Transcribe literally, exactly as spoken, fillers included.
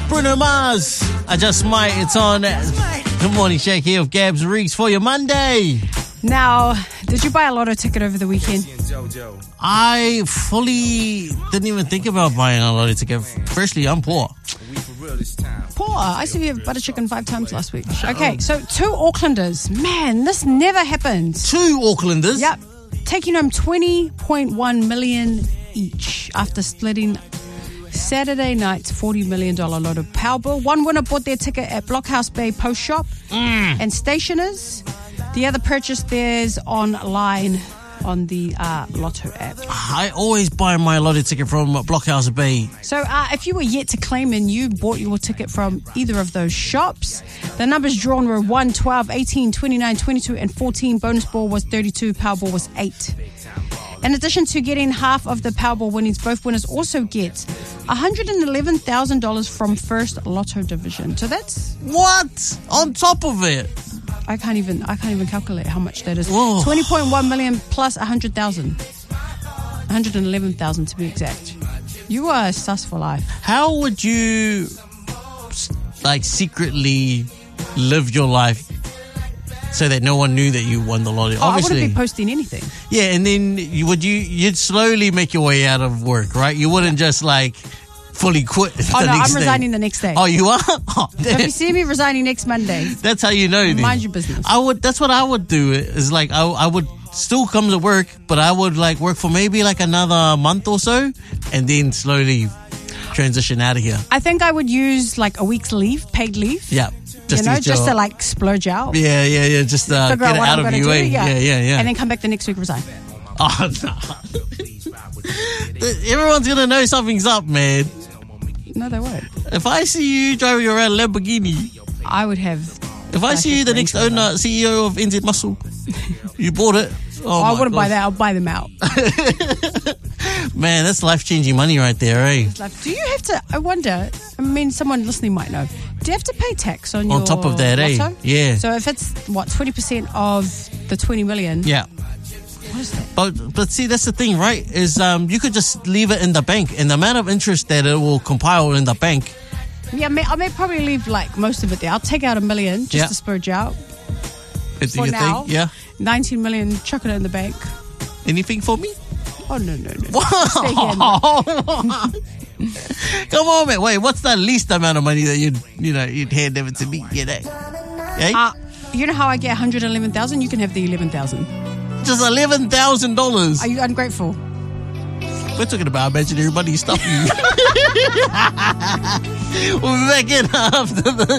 Bruno Mars, I Just Might. It's on Good Morning Shake here with Gabs Reeks for your Monday. Now, did you buy a lotto ticket over the weekend? I fully didn't even think about buying a lotto ticket. Firstly, I'm poor. Poor. I saw you have butter chicken five times last week. Okay, so two Aucklanders. Man, this never happened. Two Aucklanders? Yep. Taking home twenty point one million each after splitting Saturday night's forty million dollars lotto Powerball. One winner bought their ticket at Blockhouse Bay Post Shop Mm. and stationers. The other purchased theirs online on the uh, Lotto app. I always buy my lotto ticket from Blockhouse Bay. So uh, if you were yet to claim and you bought your ticket from either of those shops, the numbers drawn were one, twelve, eighteen, twenty-nine, twenty-two, and fourteen. Bonus ball was thirty-two, Powerball was eight. In addition to getting half of the Powerball winnings, both winners also get one hundred eleven thousand dollars from First Lotto Division. So that's... What? On top of it? I can't even I can't even calculate how much that is. Whoa. twenty point one million plus one hundred thousand. one hundred eleven thousand to be exact. You are sus for life. How would you, like, secretly live your life so that no one knew that you won the lottery? Oh, Obviously, I wouldn't be posting anything. yeah, and then you would you you'd slowly make your way out of work, right? You wouldn't just like fully quit. The Oh no, next I'm day. resigning the next day. Oh, you are? Oh, So if you see me resigning next Monday, that's how you know. Then. mind your business. I would. That's what I would do. Is like I I would still come to work, but I would like work for maybe like another month or so, and then slowly transition out of here. I think I would use like a week's leave, paid leave. Yeah, you know, get just your- to like splurge out. Yeah, yeah, yeah. Just uh, Figure get out it what out I'm of going to your do. way. Yeah. Yeah, yeah, yeah. And then come back the next week, resign. Oh no! Everyone's gonna know something's up, man. No, they won't. If I see you driving around Lamborghini, I would have. if I see you the next owner, C E O of N Z Muscle, you bought it. Oh, Oh, I my wouldn't buy gosh. that. I'll buy them out. Man, that's life-changing money right there, eh? Like, do you have to? I wonder. I mean, someone listening might know. Do you have to pay tax on, On your top of that, eh? lotto? Yeah. So if it's what twenty percent of the twenty million, Yeah. what is that? But but see, that's the thing, right? Is um you could just leave it in the bank, and the amount of interest that it will compile in the bank. Yeah, I may, I may probably leave like most of it there. I'll take out a million just Yeah. to splurge out. If For you now. think, yeah. nineteen million, chuck it in the bank. Anything for me? Oh no no no! Stay here now. Come on, man. Wait, what's the least amount of money that you'd you know you'd hand over to me? You know, eh? Uh, you know how I get one hundred eleven thousand? You can have the eleven thousand. Just eleven thousand dollars. Are you ungrateful? We're talking about imaginary money stuff. We'll be back in after the